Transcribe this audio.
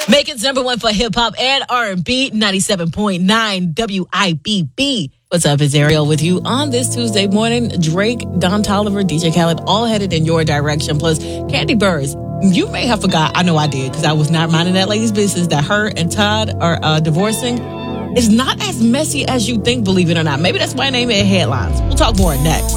Making number one for hip hop and R&B, 97.9 WIBB. What's up? It's Ariel with you on this Tuesday morning. Drake, Don Toliver, DJ Khaled, all headed in your direction. Plus, Candy Burrs. You may have forgot. I know I did because I was not minding that lady's business that her and Todd are divorcing. It's not as messy as you think, believe it or not. Maybe that's why I name it headlines. We'll talk more next.